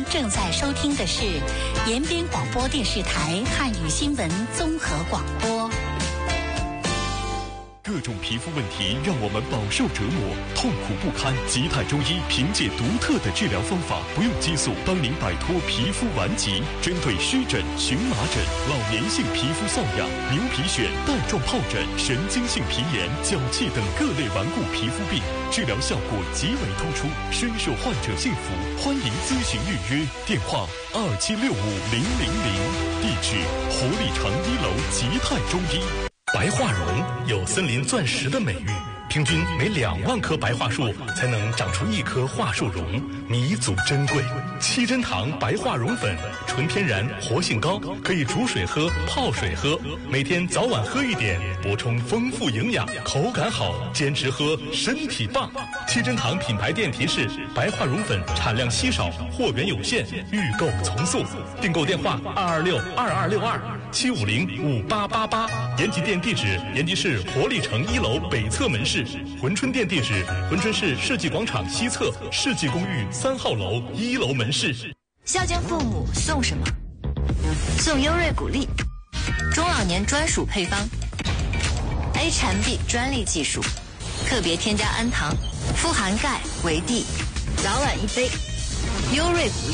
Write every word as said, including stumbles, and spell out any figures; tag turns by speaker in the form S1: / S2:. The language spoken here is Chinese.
S1: 正在收听的是延边广播电视台汉语新闻综合广播。
S2: 各种皮肤问题让我们饱受折磨，痛苦不堪。吉泰中医凭借独特的治疗方法，不用激素，帮您摆脱皮肤顽疾。针对湿疹、荨麻疹、老年性皮肤瘙痒、牛皮癣、带状疱疹、神经性皮炎、脚气等各类顽固皮肤病，治疗效果极为突出，深受患者信服。欢迎咨询预约，电话二七六五零零零，地址活力城一楼吉泰中医。
S3: 白化榕有森林钻石的美誉，平均每两万棵白桦树才能长出一棵桦树榕，弥足珍贵。七珍堂白化榕粉，纯天然，活性高，可以煮水喝、泡水喝，每天早晚喝一点，补充丰富营养，口感好，坚持喝，身体棒。七珍堂品牌店提示：白化榕粉产量稀少，货源有限，预购从速。订购电话：二二六二二六二七五零五八八八。延吉店地址：延吉市活力城一楼北侧门市。珲春店地址：珲春市世纪广场西侧世纪公寓三号楼一楼门市。
S4: 孝敬父母送什么？送优瑞谷粒，中老年专属配方 ，A 产 B 专利技术，特别添加氨糖，富含钙、维 D，早晚一杯。优瑞谷粒。